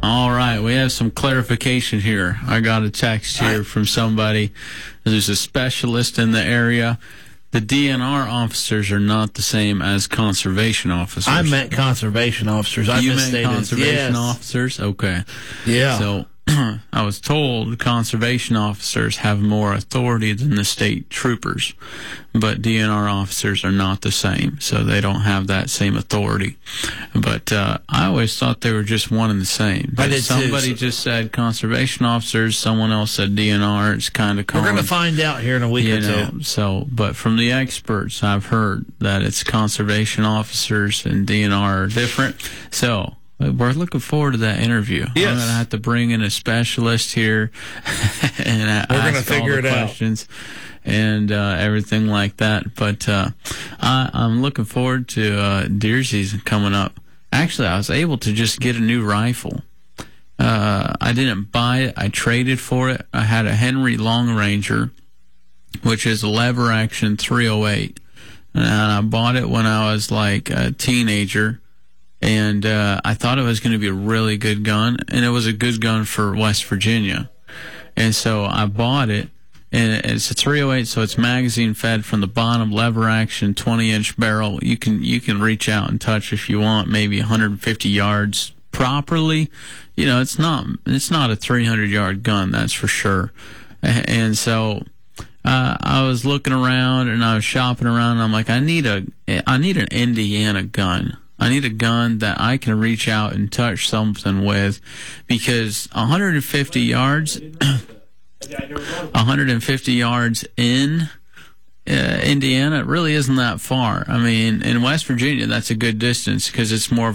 All right, we have some clarification here. I got a text here from somebody who's a specialist in the area. The DNR officers are not the same as conservation officers. I meant conservation officers. I You meant misstated. conservation officers? Okay. Yeah. So I was told conservation officers have more authority than the state troopers, but DNR officers are not the same, so they don't have that same authority. But I always thought they were just one and the same. But I did somebody too. just said conservation officers, someone else said DNR. It's kind of common. We're going to find out here in a week or two. So, but from the experts, I've heard that it's conservation officers and DNR are different. So we're looking forward to that interview. Yes. I'm going to have to bring in a specialist here and We're going to ask all figure the it out. questions and everything like that. But I'm looking forward to deer season coming up. Actually, I was able to just get a new rifle. I didn't buy it. I traded for it. I had a Henry Long Ranger, which is a lever action 308. And I bought it when I was like a teenager. And I thought it was going to be a really good gun, and it was a good gun for West Virginia. And so I bought it, and it's a 308, so it's magazine fed from the bottom, lever action, 20-inch barrel. You can reach out and touch if you want, maybe 150 yards properly. You know, it's not a 300-yard gun, that's for sure. And so I was looking around and I was shopping around, and I'm like, I need an Indiana gun. I need a gun that I can reach out and touch something with, because 150 yards, 150 yards in Indiana, it really isn't that far. I mean, in West Virginia, that's a good distance because it's more of